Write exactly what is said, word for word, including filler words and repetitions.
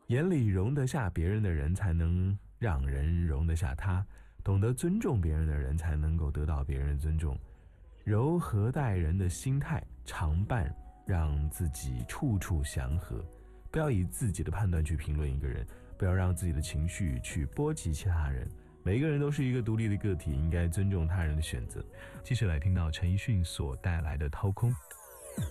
眼里容得下别人的人，才能让人容得下他。懂得尊重别人的人，才能够得到别人的尊重。柔和待人的心态，常伴让自己处处祥和。不要以自己的判断去评论一个人，不要让自己的情绪去波及其他人。每一个人都是一个独立的个体，应该尊重他人的选择。 继续来听到陈奕迅所带来的《掏空》。